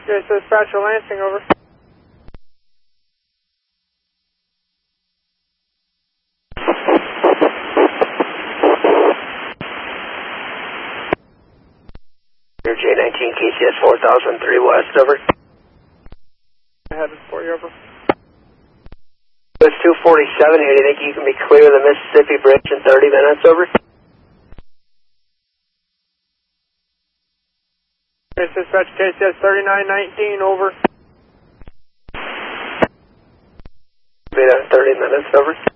Okay, so dispatcher Lansing, over. Your J19 KCS 4003 West, over. Headed for you, over. It's 247 here. Do you think you can be clear of the Mississippi Bridge in 30 minutes, over? Okay, so dispatcher KCS 3919, over. Be there in 30 minutes, over.